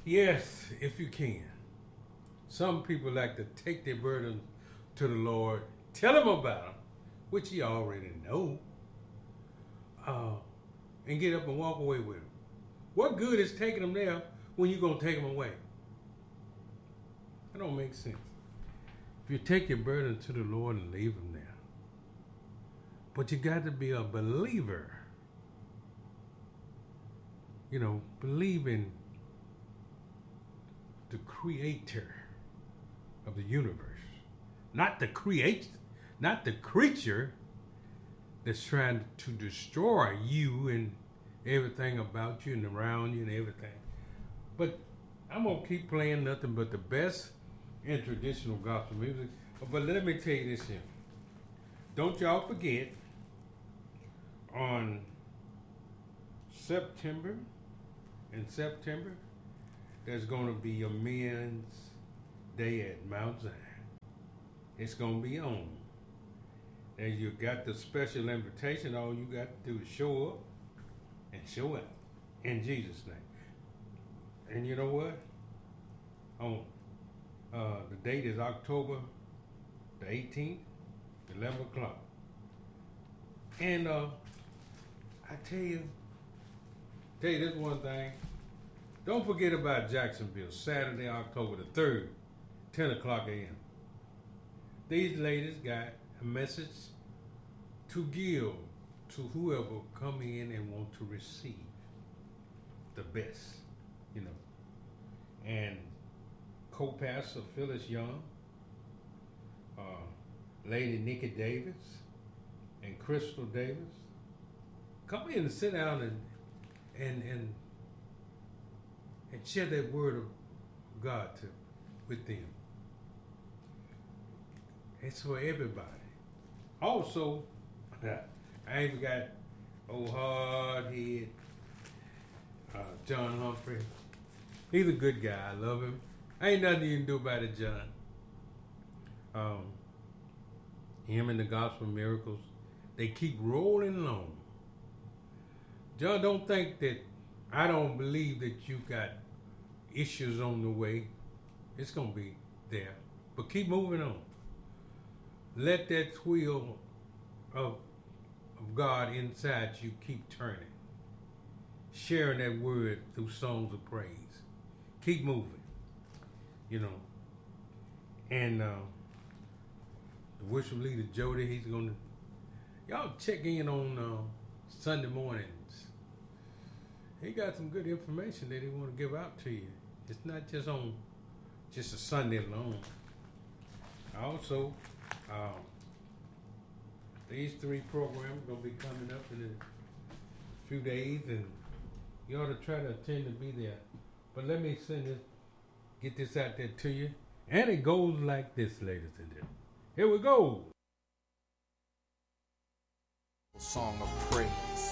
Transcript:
Yes, if you can. Some people like to take their burden to the Lord, tell him about them, which he already know, and get up and walk away with them. What good is taking them there when you going to take them away? That don't make sense. If you take your burden to the Lord and leave them there. But you got to be a believer. You know, believe in the creator of the universe. Not the creature that's trying to destroy you and everything about you and around you and everything. But I'm going to keep playing nothing but the best in traditional gospel music. But let me tell you this here. Don't y'all forget, on September, there's going to be a Men's Day at Mount Zion. It's going to be on. And you got the special invitation. All you got to do is show up and show out in Jesus' name. And you know what? On the date is October the 18th, 11 o'clock. And I tell you this one thing. Don't forget about Jacksonville, Saturday, October the 3rd, 10 o'clock a.m. These ladies got a message to give to whoever come in and want to receive the best, you know. And co-pastor Phyllis Young, Lady Nikki Davis, and Crystal Davis, come in and sit down and share that word of God with them. It's for everybody. Also, I ain't forgot old hard-head John Humphrey. He's a good guy. I love him. Ain't nothing you can do about it, John. Him and the Gospel Miracles, they keep rolling along. John, don't think that I don't believe that you got issues on the way. It's going to be there. But keep moving on. Let that wheel of God inside you keep turning. Sharing that word through songs of praise. Keep moving. You know. And the worship leader, Jody, he's going to... Y'all check in on Sunday mornings. He got some good information that he want to give out to you. It's not just on just a Sunday alone. Also, these 3 programs are going to be coming up in a few days, and you ought to try to attend to be there. But let me get this out there to you. And it goes like this, ladies and gentlemen. Here we go. Song of praise.